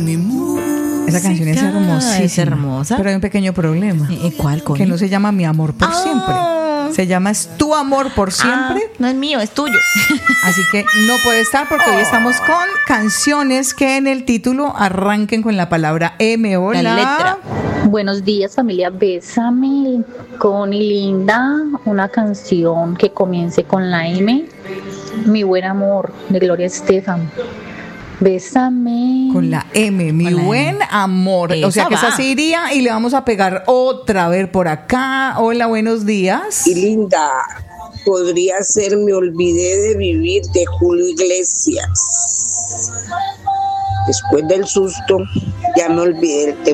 Esa canción es hermosísima. Es hermosa. Pero hay un pequeño problema. ¿Cuál, Connie? Que no se llama Mi Amor por Siempre. Se llama Es Tu Amor por Siempre. No es mío, es tuyo. Así que no puede estar porque hoy estamos con canciones que en el título arranquen con la palabra M. Hola. La letra. Buenos días, familia. Bésame, Connie linda. Una canción que comience con la M. Mi buen amor, de Gloria Estefan. Bésame. Con la M, mi buen amor. Esa o sea que va. esa sí iría y le vamos a pegar otra vez por acá. Hola, buenos días. Y linda, podría ser Me olvidé de vivir de Julio Iglesias. Después del susto, ya me olvidé del tema.